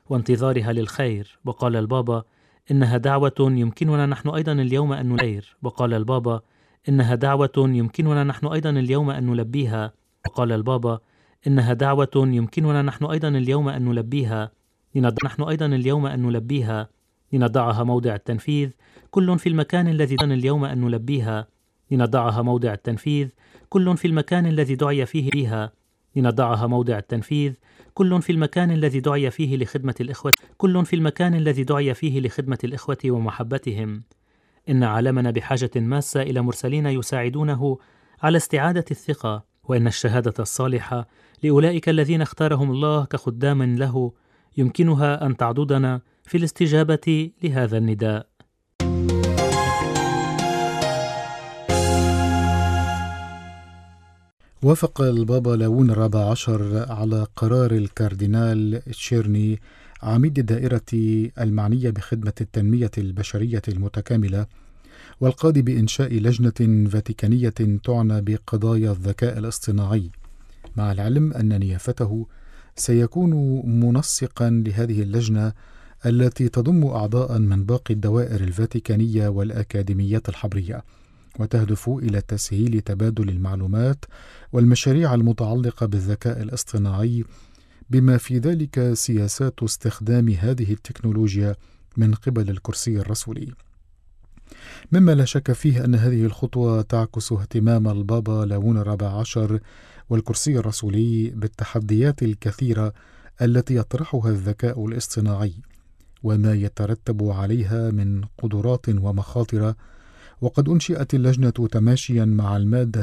وانتظارها للخير. وقال البابا: إنها دعوة يمكننا نحن أيضا اليوم أن نلبيها. وقال البابا: إنها دعوة يمكننا نحن أيضا اليوم أن نلبيها. وقال البابا: إنها دعوة يمكننا نحن أيضا اليوم أن نلبيها. نحن أيضا اليوم أن نلبيها، لنضعها موضع التنفيذ، كل في المكان الذي اليوم أن نلبيها، لنضعها موضع التنفيذ، كل في المكان الذي دعي فيه بها، لنضعها موضع التنفيذ، كل في المكان الذي دعي فيه لخدمة الإخوة، كل في المكان الذي دعي فيه لخدمة الإخوة ومحبتهم. إن عالمنا بحاجة ماسة إلى مرسلين يساعدونه على استعادة الثقة، وإن الشهادة الصالحة لأولئك الذين اختارهم الله كخدام له يمكنها أن تعضدنا في الاستجابة لهذا النداء. وافق البابا لاون الرابع عشر على قرار الكاردينال تشيرني عميد الدائرة المعنية بخدمة التنمية البشرية المتكاملة والقاضي بإنشاء لجنة فاتيكانية تعنى بقضايا الذكاء الاصطناعي، مع العلم أن نيافته سيكون منسقا لهذه اللجنة التي تضم أعضاء من باقي الدوائر الفاتيكانية والأكاديميات الحبرية، وتهدف إلى تسهيل تبادل المعلومات والمشاريع المتعلقة بالذكاء الاصطناعي، بما في ذلك سياسات استخدام هذه التكنولوجيا من قبل الكرسي الرسولي. مما لا شك فيه أن هذه الخطوة تعكس اهتمام البابا لاون الرابع عشر والكرسي الرسولي بالتحديات الكثيرة التي يطرحها الذكاء الاصطناعي وما يترتب عليها من قدرات ومخاطر. وقد أنشئت اللجنة تماشيا مع المادة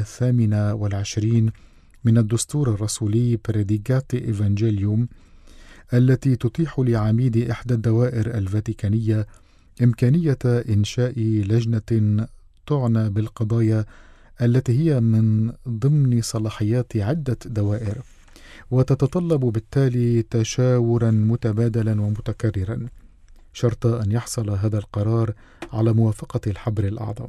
28 من الدستور الرسولي بريديغاتي إيفانجيليوم، التي تتيح لعميد إحدى الدوائر الفاتيكانية إمكانية إنشاء لجنة تعنى بالقضايا التي هي من ضمن صلاحيات عدة دوائر، وتتطلب بالتالي تشاورا متبادلا ومتكررا، شرط أن يحصل هذا القرار على موافقة الحبر الأعظم.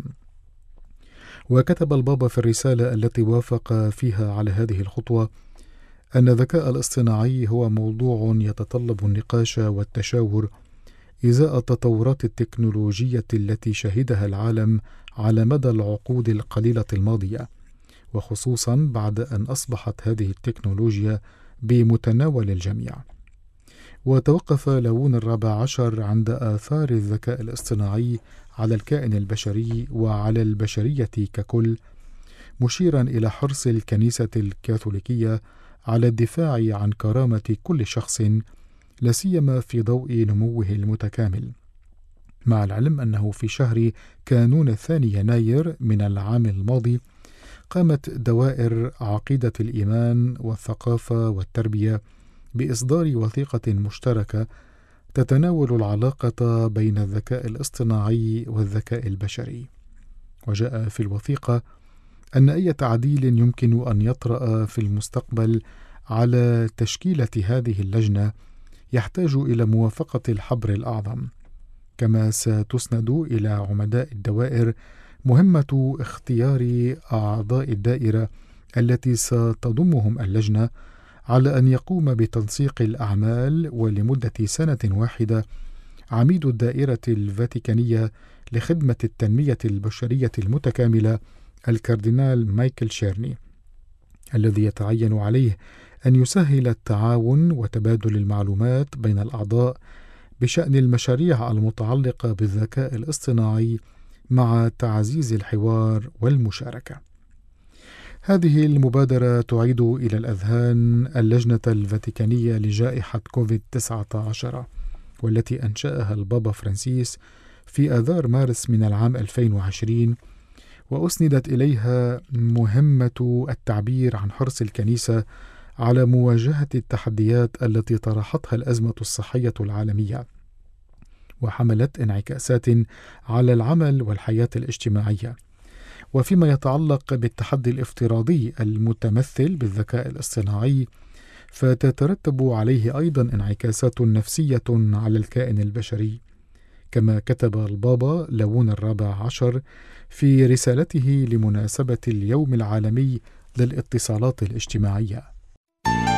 وكتب البابا في الرسالة التي وافق فيها على هذه الخطوة أن الذكاء الاصطناعي هو موضوع يتطلب النقاش والتشاور إزاء التطورات التكنولوجية التي شهدها العالم على مدى العقود القليلة الماضية، وخصوصا بعد أن أصبحت هذه التكنولوجيا بمتناول الجميع. وتوقف لاون الرابع عشر عند آثار الذكاء الاصطناعي على الكائن البشري وعلى البشرية ككل، مشيرا إلى حرص الكنيسة الكاثوليكية على الدفاع عن كرامة كل شخص، لا سيما في ضوء نموه المتكامل، مع العلم أنه في شهر كانون الثاني يناير من العام الماضي قامت دوائر عقيدة الإيمان والثقافة والتربية بإصدار وثيقة مشتركة تتناول العلاقة بين الذكاء الاصطناعي والذكاء البشري. وجاء في الوثيقة أن أي تعديل يمكن أن يطرأ في المستقبل على تشكيلة هذه اللجنة يحتاج إلى موافقة الحبر الأعظم، كما ستسند إلى عمداء الدوائر مهمة اختيار أعضاء الدائرة التي ستضمهم اللجنة، على أن يقوم بتنسيق الأعمال ولمدة سنة واحدة عميد الدائرة الفاتيكانية لخدمة التنمية البشرية المتكاملة الكاردينال مايكل شيرني، الذي يتعين عليه أن يسهل التعاون وتبادل المعلومات بين الأعضاء بشأن المشاريع المتعلقة بالذكاء الاصطناعي مع تعزيز الحوار والمشاركة. هذه المبادرة تعيد إلى الأذهان اللجنة الفاتيكانية لجائحة كوفيد-19، والتي أنشأها البابا فرانسيس في آذار مارس من العام 2020، وأسندت إليها مهمة التعبير عن حرص الكنيسة على مواجهة التحديات التي طرحتها الأزمة الصحية العالمية، وحملت انعكاسات على العمل والحياة الاجتماعية. وفيما يتعلق بالتحدي الافتراضي المتمثل بالذكاء الاصطناعي، فتترتب عليه أيضا انعكاسات نفسية على الكائن البشري، كما كتب البابا لاون الرابع عشر في رسالته لمناسبة اليوم العالمي للاتصالات الاجتماعية.